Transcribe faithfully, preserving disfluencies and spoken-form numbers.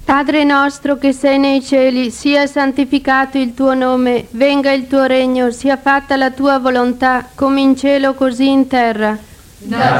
Padre nostro che sei nei cieli, sia santificato il tuo nome, venga il tuo regno, sia fatta la tua volontà, come in cielo così in terra. Dacci